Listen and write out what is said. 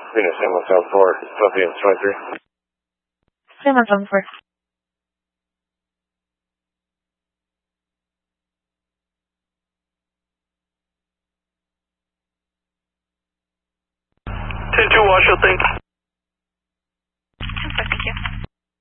Venus, San Juan South 4, Southfield 23. San Juan South 4. Two Washoe, thank you.